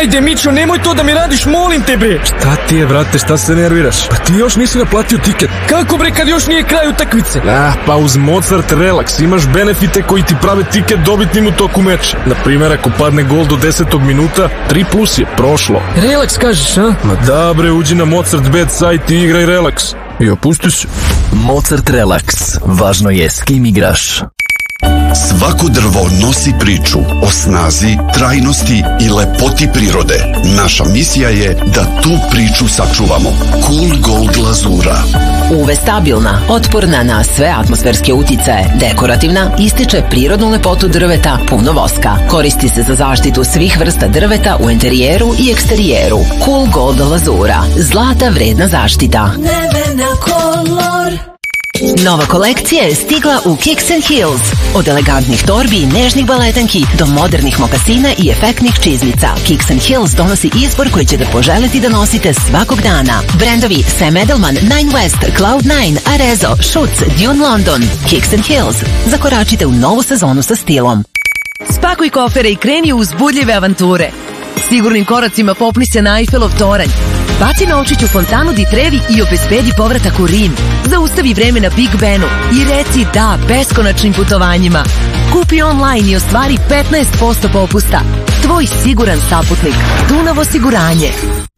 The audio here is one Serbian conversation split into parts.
Ajde, Mićo, nemoj to da mi radiš, molim te, bre. Šta ti je, brate, šta se nerviraš? Pa ti još nisi naplatio tiket. Kako, bre, kad još nije kraj utakmice? Pa uz Mozart Relax imaš benefite koji ti prave tiket dobitnim u toku meča. Naprimjer, ako padne gol do 10. minuta, 3+ je prošlo. Relax kažeš, a? Ma da, bre, uđi na Mozart Bet sajt i igraj Relax. I opusti se. Mozart Relax. Važno je s kim igraš. Svako drvo nosi priču o snazi, trajnosti i lepoti prirode. Naša misija je da tu priču sačuvamo. Cool Gold glazura. UV stabilna, otporna na sve atmosferske uticaje, dekorativna, ističe prirodnu lepotu drveta, puno voska. Koristi se za zaštitu svih vrsta drveta u interijeru i eksterijeru. Cool Gold glazura. Zlata vredna zaštita. Nevena kolor. Nova kolekcija je stigla u Kicks & Heels. Od elegantnih torbi i nežnih baletanki do modernih mokasina i efektnih čizmica. Kicks & Heels donosi izbor koji ćete poželiti da nosite svakog dana. Brendovi Sam Edelman, Nine West, Cloud9, Arezzo, Schutz, Dune London. Kicks & Heels. Zakoračite u novu sezonu sa stilom. Spakuj kofere i kreni u uzbudljive avanture. Sigurnim koracima popni se na Eiffelov toranj. Baci novčić u fontanu di Trevi i obezbedi povratak u Rim. Zaustavi vreme na Big Benu i reci da beskonačnim putovanjima. Kupi online i ostvari 15% popusta. Tvoj siguran saputnik. Dunav osiguranje.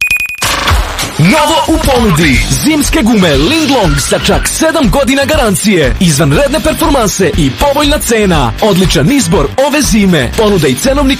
Novo u ponudi. Zimske gume Linglong sa čak 7 godina garancije. Izvanredne performanse i povoljna cena. Odličan izbor ove zime. Ponuda i cenovnik